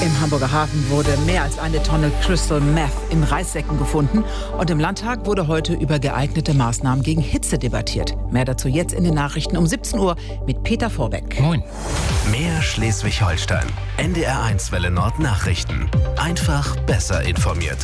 Im Hamburger Hafen wurde mehr als 1 Tonne Crystal Meth in Reissäcken gefunden. Und im Landtag wurde heute über geeignete Maßnahmen gegen Hitze debattiert. Mehr dazu jetzt in den Nachrichten um 17 Uhr mit Peter Vorbeck. Moin. Mehr Schleswig-Holstein. NDR1 Welle Nord Nachrichten. Einfach besser informiert.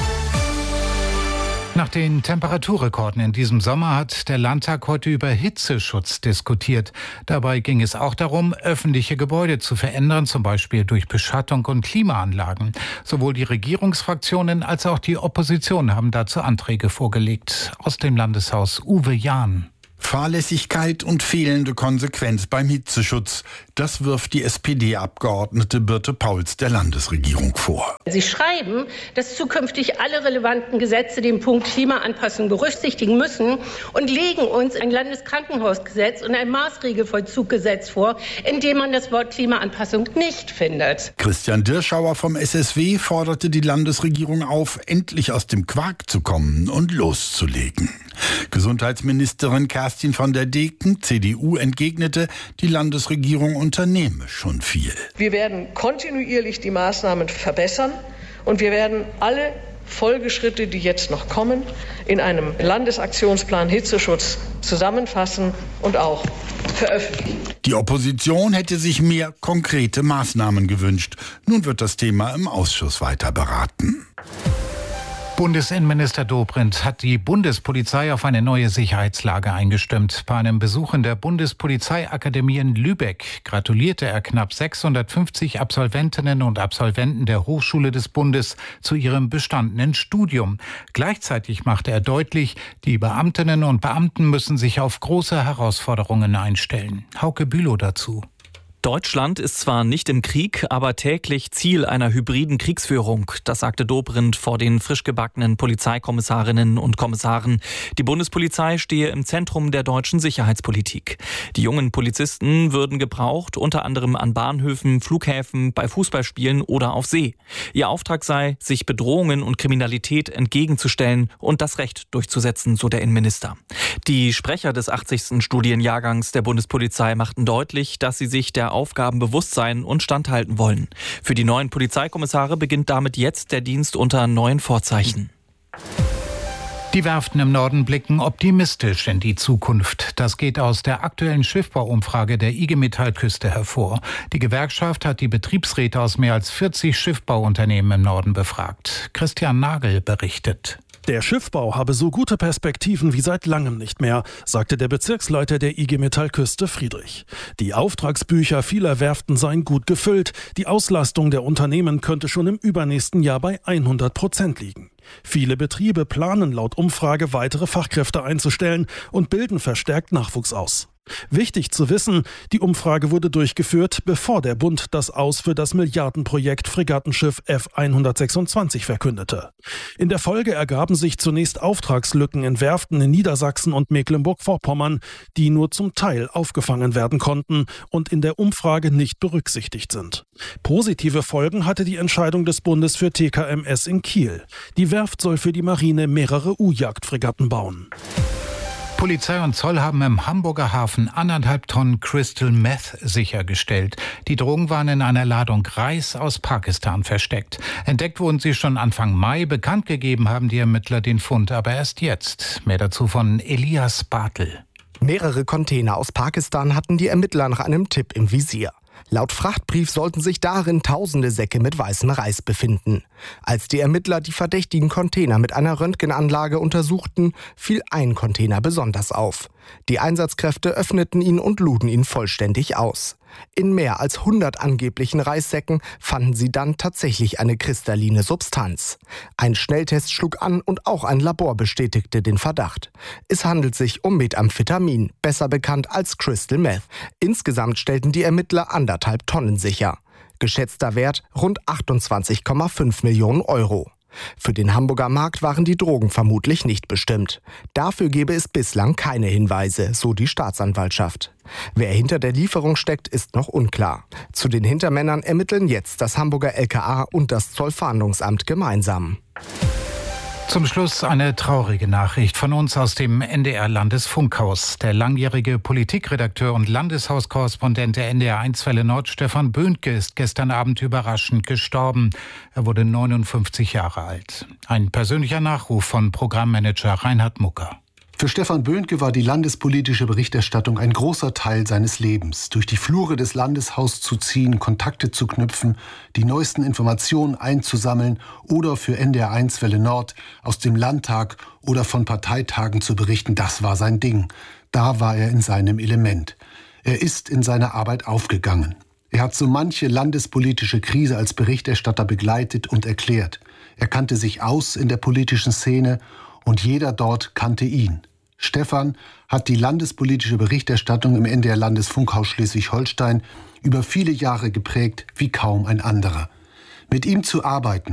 Nach den Temperaturrekorden in diesem Sommer hat der Landtag heute über Hitzeschutz diskutiert. Dabei ging es auch darum, öffentliche Gebäude zu verändern, zum Beispiel durch Beschattung und Klimaanlagen. Sowohl die Regierungsfraktionen als auch die Opposition haben dazu Anträge vorgelegt. Aus dem Landeshaus Uwe Jahn. Fahrlässigkeit und fehlende Konsequenz beim Hitzeschutz. Das wirft die SPD-Abgeordnete Birte Pauls der Landesregierung vor. Sie schreiben, dass zukünftig alle relevanten Gesetze den Punkt Klimaanpassung berücksichtigen müssen und legen uns ein Landeskrankenhausgesetz und ein Maßregelvollzuggesetz vor, in dem man das Wort Klimaanpassung nicht findet. Christian Dirschauer vom SSW forderte die Landesregierung auf, endlich aus dem Quark zu kommen und loszulegen. Gesundheitsministerin Kerstin von der Deken, CDU, entgegnete, die Landesregierung unternehme schon viel. Wir werden kontinuierlich die Maßnahmen verbessern und wir werden alle Folgeschritte, die jetzt noch kommen, in einem Landesaktionsplan Hitzeschutz zusammenfassen und auch veröffentlichen. Die Opposition hätte sich mehr konkrete Maßnahmen gewünscht. Nun wird das Thema im Ausschuss weiter beraten. Bundesinnenminister Dobrindt hat die Bundespolizei auf eine neue Sicherheitslage eingestimmt. Bei einem Besuch in der Bundespolizeiakademie in Lübeck gratulierte er knapp 650 Absolventinnen und Absolventen der Hochschule des Bundes zu ihrem bestandenen Studium. Gleichzeitig machte er deutlich, die Beamtinnen und Beamten müssen sich auf große Herausforderungen einstellen. Hauke Bülow dazu. Deutschland ist zwar nicht im Krieg, aber täglich Ziel einer hybriden Kriegsführung. Das sagte Dobrindt vor den frisch gebackenen Polizeikommissarinnen und Kommissaren. Die Bundespolizei stehe im Zentrum der deutschen Sicherheitspolitik. Die jungen Polizisten würden gebraucht, unter anderem an Bahnhöfen, Flughäfen, bei Fußballspielen oder auf See. Ihr Auftrag sei, sich Bedrohungen und Kriminalität entgegenzustellen und das Recht durchzusetzen, so der Innenminister. Die Sprecher des 80. Studienjahrgangs der Bundespolizei machten deutlich, dass sie sich der Aufgaben bewusst sein und standhalten wollen. Für die neuen Polizeikommissare beginnt damit jetzt der Dienst unter neuen Vorzeichen. Die Werften im Norden blicken optimistisch in die Zukunft. Das geht aus der aktuellen Schiffbauumfrage der IG Metall Küste hervor. Die Gewerkschaft hat die Betriebsräte aus mehr als 40 Schiffbauunternehmen im Norden befragt. Christian Nagel berichtet. Der Schiffbau habe so gute Perspektiven wie seit langem nicht mehr, sagte der Bezirksleiter der IG Metall Küste Friedrich. Die Auftragsbücher vieler Werften seien gut gefüllt. Die Auslastung der Unternehmen könnte schon im übernächsten Jahr bei 100% liegen. Viele Betriebe planen laut Umfrage weitere Fachkräfte einzustellen und bilden verstärkt Nachwuchs aus. Wichtig zu wissen, die Umfrage wurde durchgeführt, bevor der Bund das Aus für das Milliardenprojekt Fregattenschiff F126 verkündete. In der Folge ergaben sich zunächst Auftragslücken in Werften in Niedersachsen und Mecklenburg-Vorpommern, die nur zum Teil aufgefangen werden konnten und in der Umfrage nicht berücksichtigt sind. Positive Folgen hatte die Entscheidung des Bundes für TKMS in Kiel. Die Werft soll für die Marine mehrere U-Jagdfregatten bauen. Polizei und Zoll haben im Hamburger Hafen 1,5 Tonnen Crystal Meth sichergestellt. Die Drogen waren in einer Ladung Reis aus Pakistan versteckt. Entdeckt wurden sie schon Anfang Mai. Bekannt gegeben haben die Ermittler den Fund aber erst jetzt. Mehr dazu von Elias Bartel. Mehrere Container aus Pakistan hatten die Ermittler nach einem Tipp im Visier. Laut Frachtbrief sollten sich darin tausende Säcke mit weißem Reis befinden. Als die Ermittler die verdächtigen Container mit einer Röntgenanlage untersuchten, fiel ein Container besonders auf. Die Einsatzkräfte öffneten ihn und luden ihn vollständig aus. In mehr als 100 angeblichen Reissäcken fanden sie dann tatsächlich eine kristalline Substanz. Ein Schnelltest schlug an und auch ein Labor bestätigte den Verdacht. Es handelt sich um Methamphetamin, besser bekannt als Crystal Meth. Insgesamt stellten die Ermittler 1,5 Tonnen sicher. Geschätzter Wert rund 28,5 Millionen Euro. Für den Hamburger Markt waren die Drogen vermutlich nicht bestimmt. Dafür gebe es bislang keine Hinweise, so die Staatsanwaltschaft. Wer hinter der Lieferung steckt, ist noch unklar. Zu den Hintermännern ermitteln jetzt das Hamburger LKA und das Zollfahndungsamt gemeinsam. Zum Schluss eine traurige Nachricht von uns aus dem NDR-Landesfunkhaus. Der langjährige Politikredakteur und Landeshauskorrespondent der NDR1-Welle Nord, Stefan Böhnke, ist gestern Abend überraschend gestorben. Er wurde 59 Jahre alt. Ein persönlicher Nachruf von Programmmanager Reinhard Mucker. Für Stefan Böhnke war die landespolitische Berichterstattung ein großer Teil seines Lebens. Durch die Flure des Landeshaus zu ziehen, Kontakte zu knüpfen, die neuesten Informationen einzusammeln oder für NDR1 Welle Nord aus dem Landtag oder von Parteitagen zu berichten, das war sein Ding. Da war er in seinem Element. Er ist in seiner Arbeit aufgegangen. Er hat so manche landespolitische Krise als Berichterstatter begleitet und erklärt. Er kannte sich aus in der politischen Szene und jeder dort kannte ihn. Stefan hat die landespolitische Berichterstattung im NDR-Landesfunkhaus Schleswig-Holstein über viele Jahre geprägt wie kaum ein anderer. Mit ihm zu arbeiten